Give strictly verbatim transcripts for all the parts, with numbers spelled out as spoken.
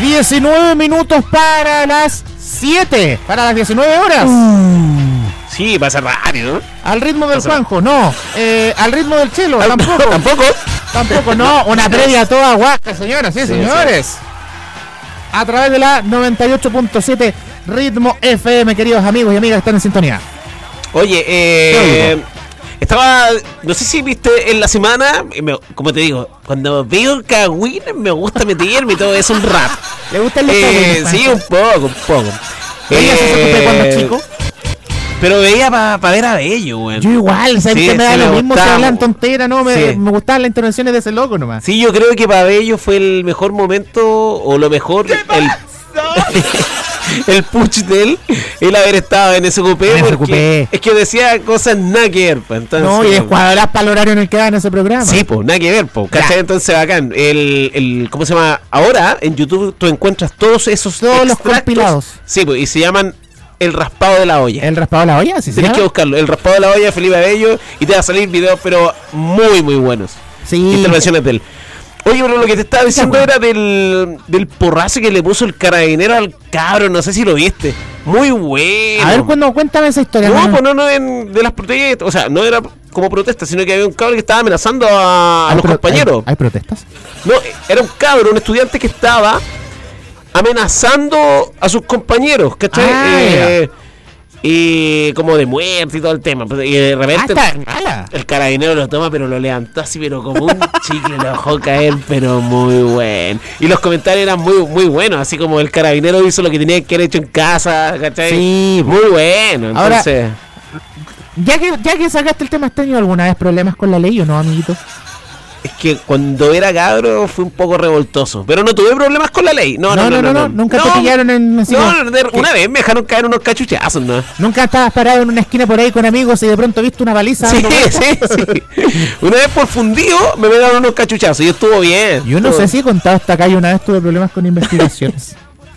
diecinueve minutos para las siete. Para las diecinueve horas. Uh, sí, pasa rápido, ¿no? Al ritmo del pasa Juanjo, no. Eh, al ritmo del Chelo, Al, tampoco. Tampoco. Tampoco, no. Una previa toda guasca, señoras y sí, señores. Sí. A través de la noventa y ocho punto siete Ritmo F M, queridos amigos y amigas que están en sintonía. Oye, eh... estaba, no sé si viste en la semana, me, como te digo, cuando veo cagüines me gusta meterme y todo eso, un rap. ¿Le gusta el eh, Sí, un poco, un poco. ¿Veías eh, ese copé cuando chico? Pero veía para pa ver a Bello, güey. Yo igual, ¿sabes? Sí, que me da sí, lo mismo si hablan tonteras, ¿no? Me, sí. me gustaban las intervenciones de ese loco nomás. Sí, yo creo que para Bello fue el mejor momento, o lo mejor, el, el push de él, el haber estado en ese cupé, en ese cupé. Es que decía cosas nada que ver, pues, entonces, no, y descuadras para el horario en el que da en ese programa. Sí, pues, nada que ver, pues, ¿cachai? Entonces, bacán, el, el, ¿cómo se llama? Ahora, en YouTube, tú encuentras todos esos todos los compilados. Sí, pues, y se llaman El Raspado de la Olla. ¿El Raspado de la Olla? Sí, tienes que buscarlo, El Raspado de la Olla, Felipe Abello, y te va a salir videos, pero muy, muy buenos. Sí. Intervenciones de él. Oye, pero lo que te estaba diciendo era del, del porrazo que le puso el carabinero al cabro, no sé si lo viste. Muy bueno. A ver, cuando cuéntame esa historia. No, pues no, no, en, de las protestas, o sea, no era como protesta, sino que había un cabro que estaba amenazando a, a los pro, compañeros. ¿hay, ¿Hay protestas? No, era un cabro, un estudiante que estaba amenazando a sus compañeros, ¿cachai? Ah, eh, y como de muerte y todo el tema. Y de repente ah, el, el carabinero lo toma, pero lo levantó así, pero como un chicle, lo dejó caer, pero muy bueno. Y los comentarios eran muy muy buenos, así como el carabinero hizo lo que tenía que haber hecho en casa, ¿cachai? Sí, muy bueno. Entonces, ahora, ya que ya que sacaste el tema, ¿has tenido alguna vez problemas con la ley o no, amiguito? Es que cuando era cabro fue un poco revoltoso, pero no tuve problemas con la ley. No, no, no, no, no, no. Nunca no, te pillaron en no, no, no, una vez me dejaron caer unos cachuchazos, ¿no? Nunca estabas parado en una esquina por ahí con amigos y de pronto viste una baliza. Sí, sí, sí. Una vez por fundido me pegaron unos cachuchazos y estuvo bien. Yo no estuvo... sé si he contado hasta acá y una vez tuve problemas con investigaciones.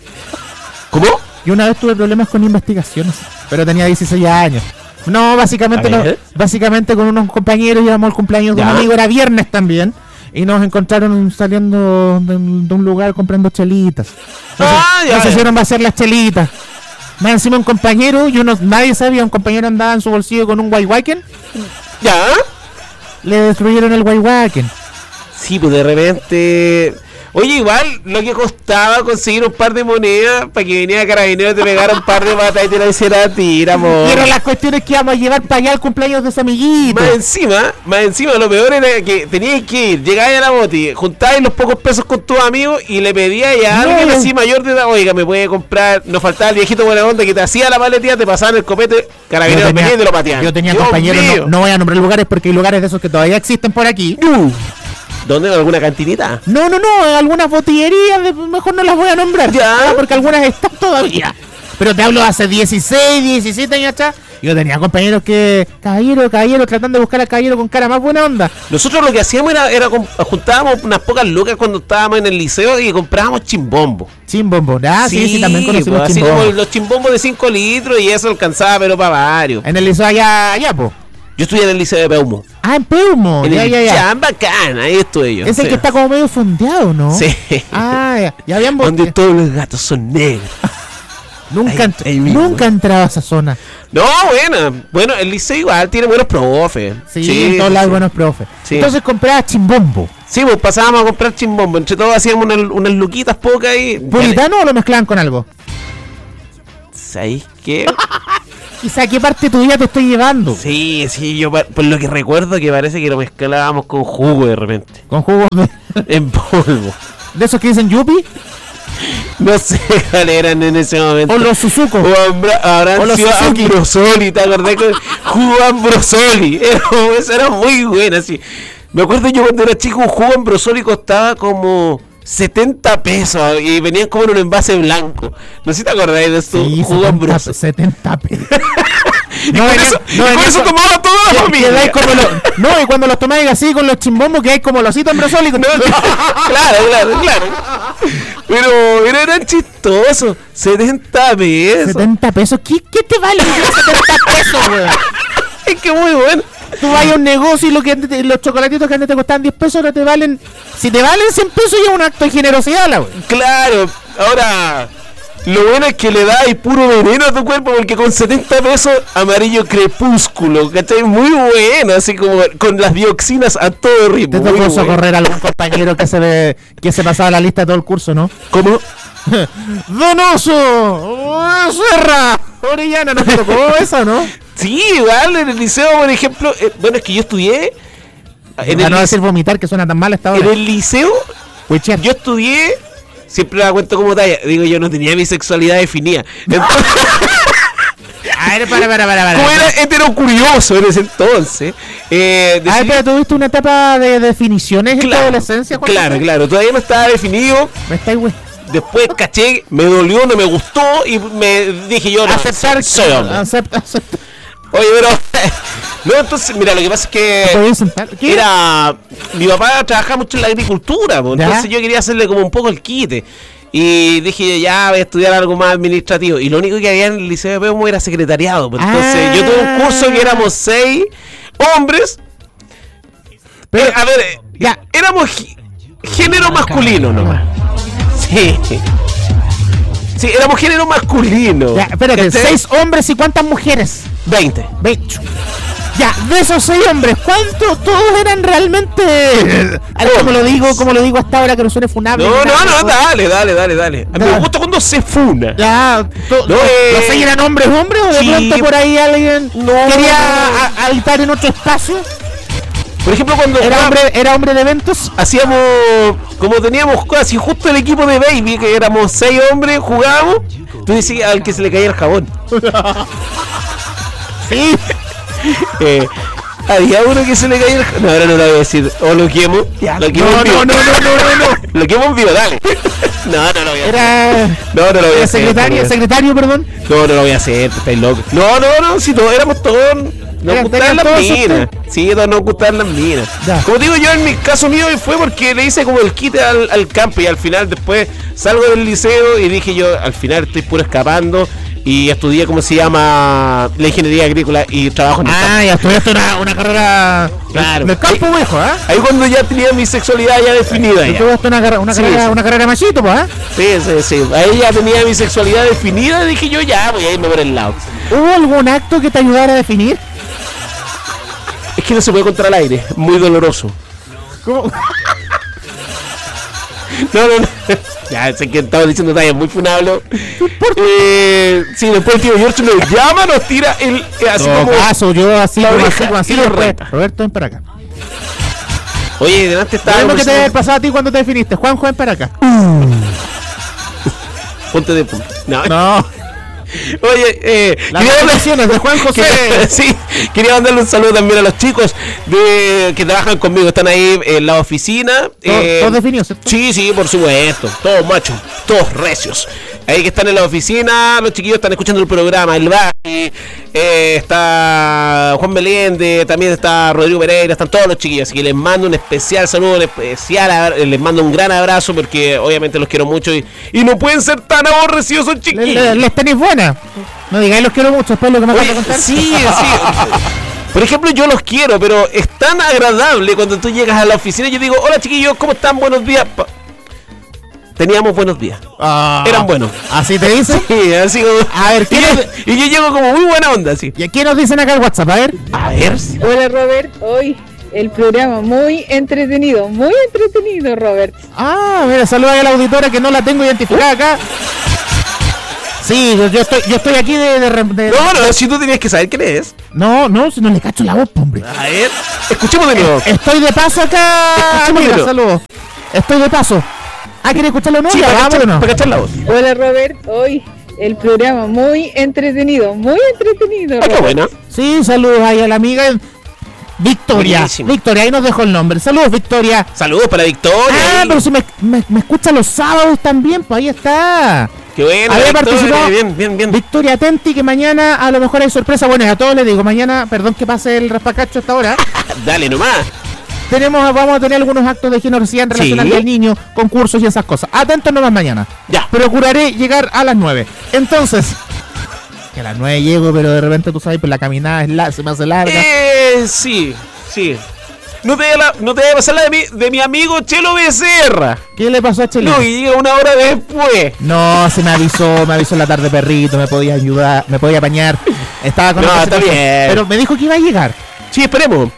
¿Cómo? Y una vez tuve problemas con investigaciones, pero tenía dieciséis años. No, básicamente no, básicamente con unos compañeros íbamos al cumpleaños de un amigo, era viernes también, y nos encontraron saliendo de, de un lugar comprando chelitas. No, ah, se, ya, no se hicieron va a hacer las chelitas. Más encima un compañero, y uno, nadie sabía, un compañero andaba en su bolsillo con un guayhuaken. ¿Ya? Le destruyeron el guayhuaken. Sí, pues de repente... Oye, igual, lo que costaba conseguir un par de monedas para que viniera carabinero y te pegara un par de patas y te la hiciera tira, amor. Pero las cuestiones que íbamos a llevar para allá al cumpleaños de ese amiguito. Más encima, más encima, lo peor era que tenías que ir, llegabas a la boti, juntabas los pocos pesos con tus amigos y le pedías a no. alguien así mayor de edad, oiga, me puede comprar, nos faltaba el viejito buena onda que te hacía la maletía, te pasaban el copete, carabinero venía y te lo pateaban. Yo tenía Dios compañeros, no, no voy a nombrar lugares porque hay lugares de esos que todavía existen por aquí. Uh. ¿Dónde? ¿En alguna cantinita? No, no, no, en algunas botillerías, de, mejor no las voy a nombrar. Ya. Porque algunas están todavía. Pero te hablo de hace dieciséis, diecisiete años atrás. Yo tenía compañeros que, caballero, caballero, tratando de buscar al caballero con cara más buena onda. Nosotros lo que hacíamos era, era juntábamos unas pocas lucas cuando estábamos en el liceo y comprábamos chimbombo. Chimbombo, ah, sí, sí, sí también conocimos pues, chimbombo. Así como los chimbombos de cinco litros y eso alcanzaba, pero para varios. En el liceo allá, allá, po. Yo estudié en el liceo de Peumo. Ah, en Peumo. En ya, el ya, ya. Chan, bacán, ahí estuve yo. Es el sí. que está como medio fondeado, ¿no? Sí. Ah, ya. Ya habían donde todos los gatos son negros. Nunca, ahí, ahí nunca entraba a esa zona. No, bueno. Bueno, el liceo igual tiene buenos profes. Sí, sí, en todos lados sí. buenos profes. Sí. Entonces compraba chimbombo. Sí, pues pasábamos a comprar chimbombo. Entre todos hacíamos unas, unas luquitas pocas ahí. ¿Puritano o lo mezclaban con algo? ¿Sabéis qué? Quizá qué parte tuya te estoy llevando. Sí, sí, yo por lo que recuerdo que parece que lo mezclábamos con jugo de repente. ¿Con jugo? En polvo. ¿De esos que dicen yupi? No sé cuál eran en ese momento. O los Suzuko. O ambra, habrán o los sido Ambrosoli, ¿te acordás? Con jugo Ambrosoli. Era, eso era muy bueno, así. Me acuerdo yo cuando era chico, un jugo Ambrosoli costaba como setenta pesos y venían como en un envase blanco. No sé si te acordáis de esto. Sí, jugo Ambrosoli. setenta pesos. Y no, con venía, eso, no, y con eso tomaba toda la familia. Como lo, no, y cuando los tomáis así con los chimbombos que hay como los hitos Ambrosoli. No, claro, claro, claro. Pero, pero eran chistosos. setenta pesos. setenta pesos. ¿Qué, qué te vale setenta pesos, weón? Es que muy bueno. Tú vas a un negocio y lo que antes, los chocolatitos que antes te costaban diez pesos ahora te valen. Si te valen cien pesos ya es un acto de generosidad, la wey. Claro, Ahora, lo bueno es que le da puro veneno a tu cuerpo, porque con setenta pesos, amarillo crepúsculo, ¿cachai? Muy bueno, así como con las dioxinas a todo ritmo. Te tocó socorrer a algún compañero que se le, que se pasaba la lista de todo el curso, ¿no? ¿Cómo? ¡Donoso! ¡Serra! Orellana, ¿no te tocó eso, no? Sí, igual, en el liceo, por ejemplo, eh, bueno, es que yo estudié... En el no decir vomitar, que suena tan mal esta hora. En el liceo, Wichet. Yo estudié... Siempre la cuento como talla. Digo, yo no tenía mi sexualidad definida. Entonces, a ver, para, para, para, para. Como era heterocurioso en ese entonces. Eh, decidí... A ver, pero tuviste una etapa de definiciones en claro, tu adolescencia. Claro, fue? claro. Todavía no estaba definido. Me estáis, güey. Después caché, me dolió, no me gustó y me dije yo, no, aceptar, soy hombre. Acepta, acepta. Oye, pero... No, entonces, mira, lo que pasa es que era... Mi papá trabajaba mucho en la agricultura, pues, entonces yo quería hacerle como un poco el quite. Y dije, ya voy a estudiar algo más administrativo. Y lo único que había en el liceo de Peumo era secretariado. Pues, entonces ah. yo tuve un curso que éramos seis hombres. Pero, a ver, ya. éramos género masculino nomás. Sí. Sí, éramos género masculino. Ya, espérate, ¿Este? seis hombres y ¿cuántas mujeres? Veinte. Veinte. Ya, de esos seis hombres, ¿cuántos todos eran realmente? Como lo digo, como lo digo hasta ahora que no suene funable. No, no, no, no, dale, dale, dale, dale. A mí me gusta cuando se funa. Ya, to, no, eh, ¿los seis eran hombres, hombres? ¿O de sí, pronto por ahí alguien no, quería no. habitar en otro espacio? Por ejemplo, cuando era hombre, era hombre de eventos, hacíamos, como teníamos casi justo el equipo de baby, que éramos seis hombres, jugábamos, tú decías al que se le caía el jabón. Sí. eh, había uno que se le caía el jabón. No, ahora no lo voy a decir. O lo quemo. Ya, lo quemo no, no, no, no, no, no, no. Lo quemo en vivo, dale. No, no lo voy a hacer. Era. No, no lo voy a hacer. Secretario, no, secretario, perdón. No, no lo voy a hacer, estáis locos. No, no, no, si todos éramos todos. Nos gustaban las minas. Sí, todos nos gustaban las minas. Ya. Como digo yo, en mi caso mío fue porque le hice como el quite al, al campo y al final después salgo del liceo y dije yo, al final estoy puro escapando y estudié, ¿cómo se llama? La ingeniería agrícola y trabajo en el campo. Ah, ya estudiaste una, una carrera claro. del campo, viejo, ¿eh? Ahí cuando ya tenía mi sexualidad ya definida. ¿Tú estudiaste una, una, sí, carrera, sí. una carrera machito, pues, ¿eh? Sí, sí, sí. Ahí ya tenía mi sexualidad definida y dije yo, ya voy a irme por el lado. ¿Hubo algún acto que te ayudara a definir? Es que no se puede contra el aire, muy doloroso. ¿Cómo? No, no, no. Ya sé que estaba diciendo tallas muy funable. Eh, sí, después el tío George nos llama, nos tira el. Eh, así no, como. Caso, yo así, como así, como así, Roberto, Roberto, ven para acá. Oye, delante estaba. ¿Qué es lo que te había pasado a ti cuando te definiste? Juan, ven para acá. Uh. Ponte de punta. No. No. Oye, eh, las declaraciones de Juan José. Quería, sí, quería mandarle un saludo también a los chicos de, que trabajan conmigo, están ahí en la oficina. ¿Todos eh, todo definidos, cierto? Sí, sí, por supuesto, todos machos, todos recios. Ahí que están en la oficina, los chiquillos están escuchando el programa, el Baki, eh, está Juan Meléndez, también está Rodrigo Pereira, están todos los chiquillos, así que les mando un especial saludo, un especial, les mando un gran abrazo porque obviamente los quiero mucho y, y no pueden ser tan aborrecidos son chiquillos. Les, les, les tenéis buena. No digáis los quiero mucho, después lo que me vas a contar. Sí, sí. Por ejemplo, yo los quiero, pero es tan agradable cuando tú llegas a la oficina y yo digo, hola chiquillos, ¿cómo están? Buenos días. Pa- Teníamos buenos días. Ah, eran buenos. ¿Así te dicen? Sí, así como. A ver, ¿qué y, nos... yo, y yo llego como muy buena onda, así. ¿Y qué nos dicen acá en WhatsApp? A ver. A ver. Hola, Robert. Hoy el programa muy entretenido. Muy entretenido, Robert. Ah, mira, saluda a la auditora que no la tengo identificada acá. Sí, yo, yo estoy yo estoy aquí de, de, de... No, no, si tú tenías que saber quién es. No, no, si no le cacho la voz, hombre. A ver, escuchemos de nuevo. Estoy de paso acá. Mira, saludos. Estoy de paso. Ah, ¿quieres escucharlo nuevo? Sí, ya, para, vamos, cachar, no. para cachar la voz. Hola, Robert. Hoy el programa muy entretenido. Muy entretenido, Ah, qué buena. Sí, saludos ahí a la amiga Victoria. Buenísimo. Victoria, ahí nos dejó el nombre. Saludos, Victoria. Saludos para Victoria. Ah, ahí. pero si me, me, me escucha los sábados también, pues ahí está. Qué bueno, había Victoria, participado bien, bien, bien. Victoria Atenti, que mañana a lo mejor hay sorpresa. Bueno, a todos les digo, mañana, perdón que pase el raspacacho hasta ahora. Dale nomás. Tenemos, vamos a tener algunos actos de generosidad en relación al niño, concursos y esas cosas. Atentos nomás mañana. Ya. Procuraré llegar a las nueve. Entonces, que a las nueve llego, pero de repente tú sabes, pues la caminada es la, se me hace larga. Eh, sí, sí. No te vaya la, no te vaya a pasar la de mi, de mi amigo Chelo Becerra. ¿Qué le pasó a Chelo? No, y llega una hora después. No, se me avisó, me avisó en la tarde, perrito, me podía ayudar, me podía apañar. Estaba con No, otra está situación, bien. pero me dijo que iba a llegar. Sí, esperemos.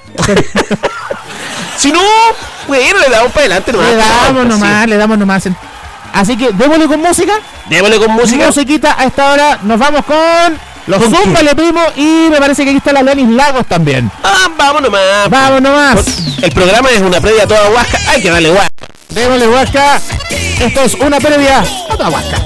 Si no, bueno, le damos para adelante nomás. Le damos Sí. nomás, le damos nomás. Así que démosle con música. Démosle con música. Musiquita a esta hora. Nos vamos con los ¿Con Zumba, qué? le primo. Y me parece que aquí está la Lenis Lagos también. Ah, vamos nomás. Vamos nomás. El programa es una previa a toda Huasca. Hay que darle Huasca. Démosle Huasca. Esto es una previa a toda Huasca.